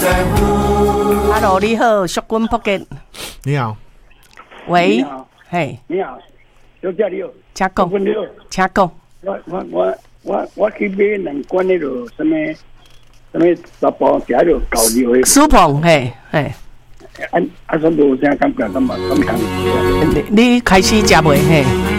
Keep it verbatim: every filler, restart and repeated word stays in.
Hello， 你好，淑君福建。 你好。 喂。 你好。 嘿。 你好，小姐你好。 请讲。 你好。 请讲。 我我我我我去买两罐那个什么什么十包食着高料的。 苏鹏，嘿嘿。 啊啊，说无啥感觉，感觉感觉。 你你开始食未嘿？